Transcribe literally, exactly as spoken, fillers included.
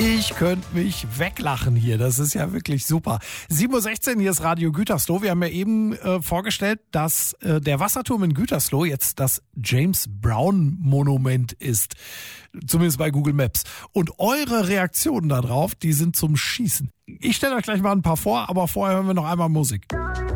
Ich könnte mich weglachen hier. Das ist ja wirklich super. sieben Uhr sechzehn, hier ist Radio Gütersloh. Wir haben ja eben äh, vorgestellt, dass äh, der Wasserturm in Gütersloh jetzt das James Brown Monument ist. Zumindest bei Google Maps. Und eure Reaktionen darauf, die sind zum Schießen. Ich stelle euch gleich mal ein paar vor, aber vorher hören wir noch einmal Musik.